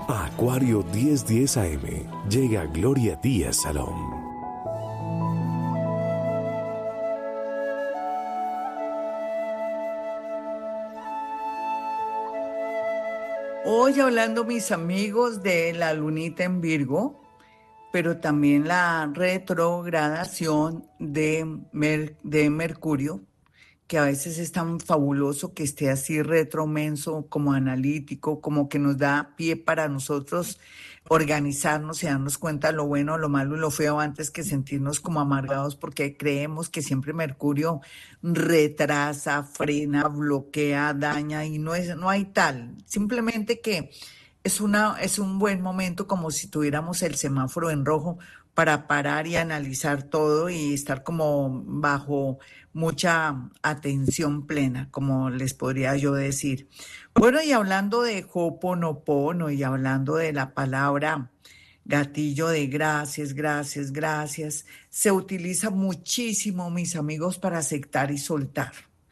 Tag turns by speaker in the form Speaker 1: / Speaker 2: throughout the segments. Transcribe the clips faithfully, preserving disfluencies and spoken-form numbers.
Speaker 1: A Acuario diez diez A M llega Gloria Díaz Salón.
Speaker 2: Hoy hablando, mis amigos, de la lunita en Virgo, pero también la retrogradación de, Mer- de Mercurio, que a veces es tan fabuloso que esté así retromenso, como analítico, como que nos da pie para nosotros organizarnos y darnos cuenta de lo bueno, lo malo y lo feo antes que sentirnos como amargados porque creemos que siempre Mercurio retrasa, frena, bloquea, daña y no es, no hay tal. Simplemente que es una, es un buen momento como si tuviéramos el semáforo en rojo para parar y analizar todo y estar como bajo mucha atención plena, como les podría yo decir. Bueno, y hablando de Ho'oponopono y hablando de la palabra gatillo de gracias, gracias, gracias, se utiliza muchísimo, mis amigos, para aceptar y soltar.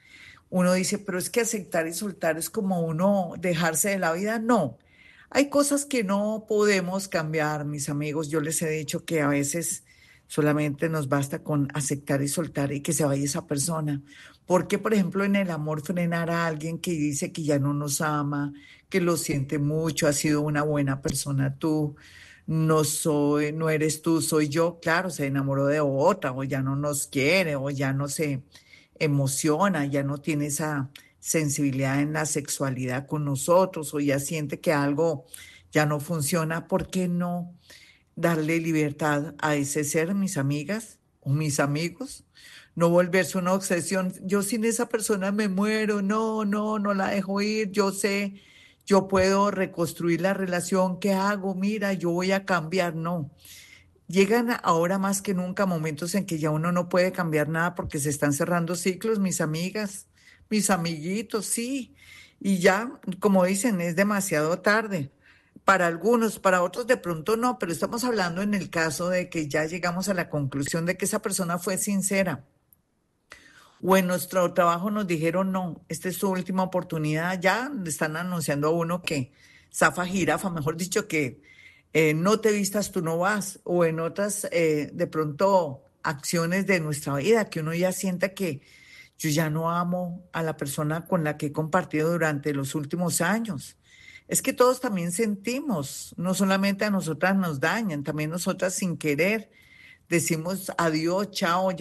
Speaker 2: Uno dice, pero es que aceptar y soltar es como uno dejarse de la vida. No, hay cosas que no podemos cambiar, mis amigos. Yo les he dicho que a veces solamente nos basta con aceptar y soltar y que se vaya esa persona. Porque, por ejemplo, en el amor frenar a alguien que dice que ya no nos ama, que lo siente mucho, ha sido una buena persona tú, no soy, no eres tú, soy yo, claro, se enamoró de otra, o ya no nos quiere, o ya no se emociona, ya no tiene esa sensibilidad en la sexualidad con nosotros, o ya siente que algo ya no funciona. ¿Por qué no darle libertad a ese ser, mis amigas o mis amigos? No volverse una obsesión. Yo sin esa persona me muero. No, no, no la dejo ir. Yo sé, yo puedo reconstruir la relación. ¿Qué hago? Mira, yo voy a cambiar. No. Llegan ahora más que nunca momentos en que ya uno no puede cambiar nada porque se están cerrando ciclos, mis amigas, mis amiguitos, sí. Y ya, como dicen, es demasiado tarde. Para algunos, para otros de pronto no, pero estamos hablando en el caso de que ya llegamos a la conclusión de que esa persona fue sincera. O en nuestro trabajo nos dijeron, no, esta es su última oportunidad. Ya le están anunciando a uno que zafa jirafa, mejor dicho, que eh, no te vistas, tú no vas. O en otras, eh, de pronto, acciones de nuestra vida, que uno ya sienta que yo ya no amo a la persona con la que he compartido durante los últimos años. Es que todos también sentimos, no solamente a nosotras nos dañan, también nosotras sin querer decimos adiós, chao.